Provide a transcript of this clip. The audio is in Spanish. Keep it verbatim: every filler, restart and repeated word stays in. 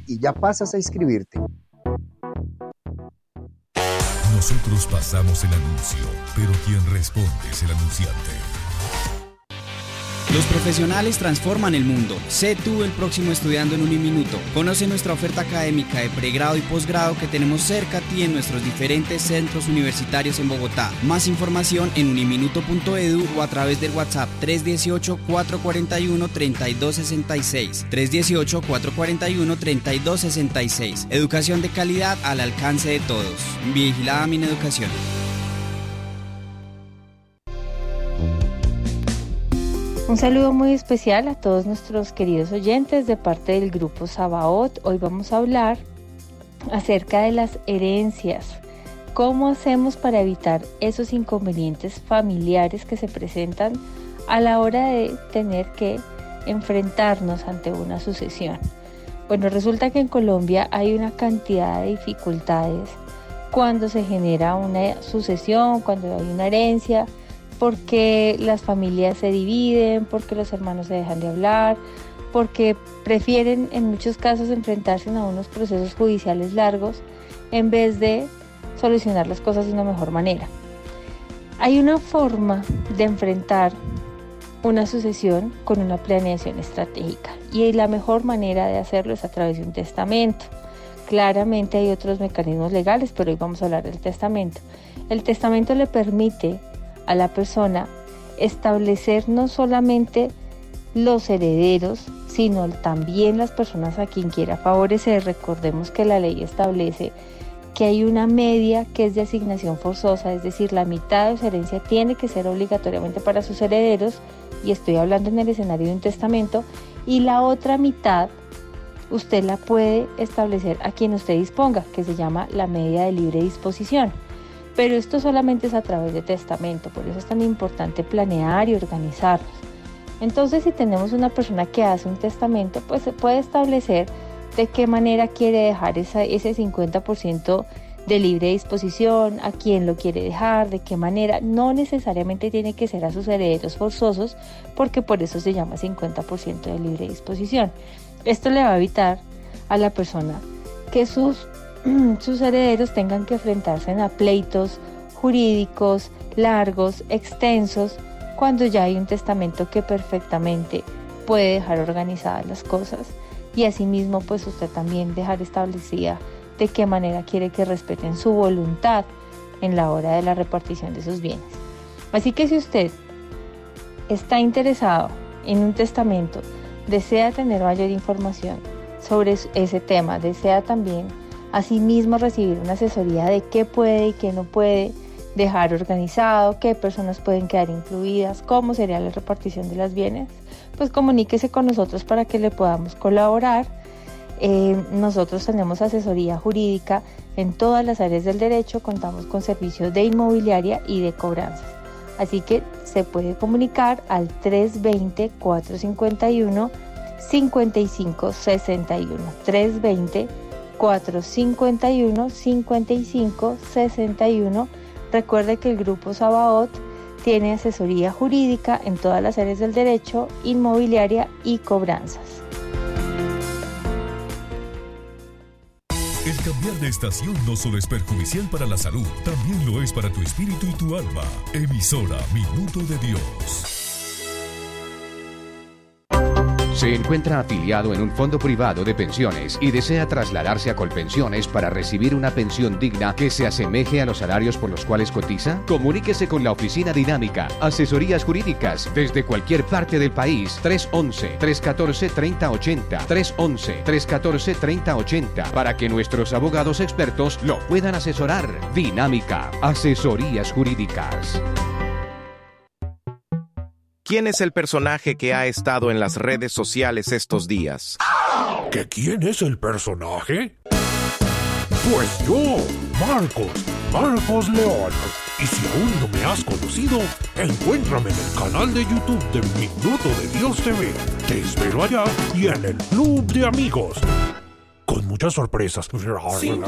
y ya pasas a inscribirte. Nosotros pasamos el anuncio, pero quien responde es el anunciante. Los profesionales transforman el mundo. Sé tú el próximo estudiando en Uniminuto. Conoce nuestra oferta académica de pregrado y posgrado que tenemos cerca a ti en nuestros diferentes centros universitarios en Bogotá. Más información en uniminuto punto edu o a través del WhatsApp tres uno ocho, cuatro cuatro uno, tres dos seis seis. tres uno ocho, cuatro cuatro uno, tres dos seis seis. Educación de calidad al alcance de todos. Vigilada Mineducación. Un saludo muy especial a todos nuestros queridos oyentes de parte del grupo Sabaoth. Hoy vamos a hablar acerca de las herencias. ¿Cómo hacemos para evitar esos inconvenientes familiares que se presentan a la hora de tener que enfrentarnos ante una sucesión? Bueno, resulta que en Colombia hay una cantidad de dificultades cuando se genera una sucesión, cuando hay una herencia, porque las familias se dividen, porque los hermanos se dejan de hablar, porque prefieren en muchos casos enfrentarse a unos procesos judiciales largos en vez de solucionar las cosas de una mejor manera. Hay una forma de enfrentar una sucesión con una planeación estratégica y la mejor manera de hacerlo es a través de un testamento. Claramente hay otros mecanismos legales, pero hoy vamos a hablar del testamento. El testamento le permite a la persona establecer no solamente los herederos, sino también las personas a quien quiera favorecer. Recordemos que la ley establece que hay una media que es de asignación forzosa, es decir, la mitad de su herencia tiene que ser obligatoriamente para sus herederos, y estoy hablando en el escenario de un testamento, y la otra mitad usted la puede establecer a quien usted disponga, que se llama la media de libre disposición. Pero esto solamente es a través de testamento, por eso es tan importante planear y organizarnos. Entonces, si tenemos una persona que hace un testamento, pues se puede establecer de qué manera quiere dejar esa, ese cincuenta por ciento de libre disposición, a quién lo quiere dejar, de qué manera. No necesariamente tiene que ser a sus herederos forzosos, porque por eso se llama cincuenta por ciento de libre disposición. Esto le va a evitar a la persona que sus sus herederos tengan que enfrentarse a pleitos jurídicos largos, extensos, cuando ya hay un testamento que perfectamente puede dejar organizadas las cosas, y asimismo pues usted también dejar establecida de qué manera quiere que respeten su voluntad en la hora de la repartición de sus bienes. Así que si usted está interesado en un testamento, desea tener mayor información sobre ese tema, desea también asimismo recibir una asesoría de qué puede y qué no puede dejar organizado, qué personas pueden quedar incluidas, cómo sería la repartición de los bienes, pues comuníquese con nosotros para que le podamos colaborar. Eh, nosotros tenemos asesoría jurídica en todas las áreas del derecho, contamos con servicios de inmobiliaria y de cobranzas. Así que se puede comunicar al tres dos cero, cuatro cinco uno, cinco cinco seis uno, tres dos cero, cuatro cinco uno, cinco cinco seis uno. Recuerde que el Grupo Sabaoth tiene asesoría jurídica en todas las áreas del derecho, inmobiliaria y cobranzas. El cambiar de estación no solo es perjudicial para la salud, también lo es para tu espíritu y tu alma. Emisora Minuto de Dios. Se encuentra afiliado en un fondo privado de pensiones y desea trasladarse a Colpensiones para recibir una pensión digna que se asemeje a los salarios por los cuales cotiza. Comuníquese con la Oficina Dinámica, asesorías jurídicas desde cualquier parte del país. tres once, tres catorce, treinta ochenta, tres once, tres catorce, treinta ochenta, para que nuestros abogados expertos lo puedan asesorar. Dinámica, asesorías jurídicas. ¿Quién es el personaje que ha estado en las redes sociales estos días? ¿Que quién es el personaje? Pues yo, Marcos, Marcos León. Y si aún no me has conocido, encuéntrame en el canal de YouTube de Minuto de Dios T V. Te espero allá y en el Club de Amigos, con muchas sorpresas.